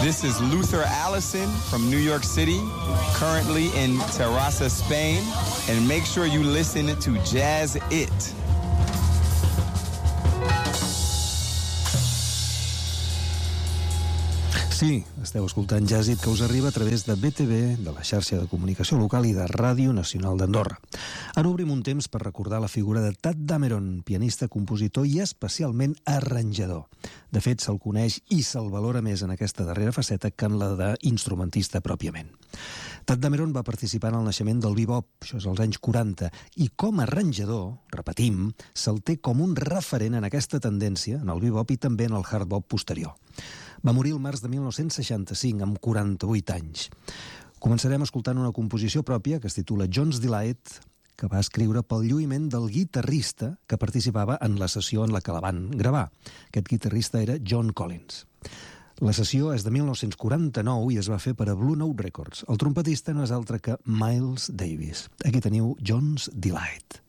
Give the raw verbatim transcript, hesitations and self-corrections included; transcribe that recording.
This is Luther Allison from New York City, currently in Terrassa, Spain. And make sure you listen to Jazz It. Sí, esteu escoltant Jazz It, que us arriba a través de B T V, de la xarxa de comunicació local i de Ràdio Nacional d'Andorra. Ara obrim un temps per recordar la figura de Tadd Dameron, pianista, compositor i especialment arranjador. De fet, se'l coneix i se'l valora més en aquesta darrera faceta que en la d'instrumentista pròpiament. Tadd Dameron va participar en el naixement del bebop, això és als anys quaranta, i com a arranjador, repetim, se'l té com un referent en aquesta tendència, en el bebop i també en el hard bop posterior. Va morir el març de mil nou-cents seixanta-cinc, amb quaranta-vuit anys. Començarem escoltant una composició pròpia que es titula John's Delight, que va escriure pel lluïment del guitarrista que participava en la sessió en la que la van gravar. Aquest guitarrista era John Collins. La sessió és de mil nou-cents quaranta-nou i es va fer per a Blue Note Records. El trompetista no és altre que Miles Davis. Aquí teniu John's Delight.